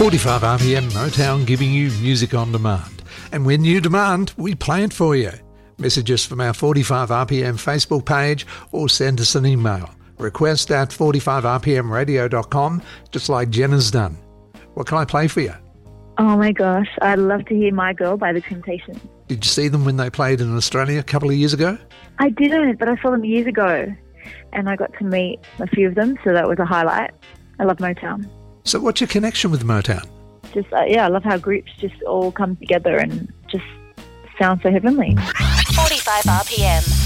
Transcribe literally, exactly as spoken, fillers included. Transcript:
forty-five R P M Motown, giving you music on demand. And when you demand, we play it for you. Message us from our forty-five R P M Facebook page or send us an email. Request at forty-five r p m radio dot com, just like Jenna's done. What can I play for you? Oh my gosh, I'd love to hear My Girl by The Temptations. Did you see them when they played in Australia a couple of years ago? I didn't, but I saw them years ago and I got to meet a few of them, so that was a highlight. I love Motown. So what's your connection with Motown? Just, uh, yeah, I love how groups just all come together and just sound so heavenly. forty-five R P M.